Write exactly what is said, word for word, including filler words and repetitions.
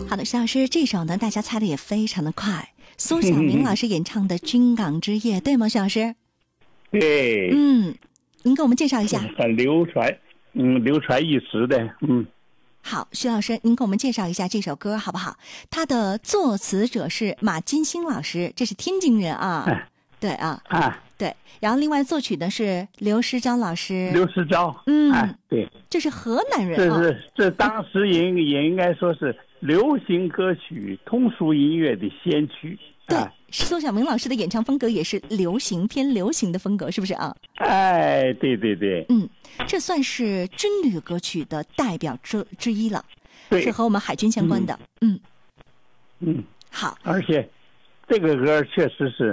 好的，徐老师，这首呢大家猜的也非常的快，苏小明老师演唱的《军港之夜》，对吗，徐老师？ 对， 嗯，您给我们介绍一下。 很流传，嗯，流传一时的，嗯。 好，徐老师，您给我们介绍一下这首歌好不好？它的作词者是马金星老师，这是天津人啊。 哎、 对啊， 啊， 对。然后另外作曲的是刘诗钊老师。 刘诗钊， 嗯， 哎，对， 这是河南人啊。 这是这当时也也应该说是流行歌曲、通俗音乐的先驱。 对， 啊、 苏小明老师的演唱风格也是流行偏流行的风格，是不是啊？ 哎，对对对， 嗯，这算是军旅歌曲的代表之之一了， 对， 是和我们海军相关的。嗯嗯， 好， 而且这个歌确实是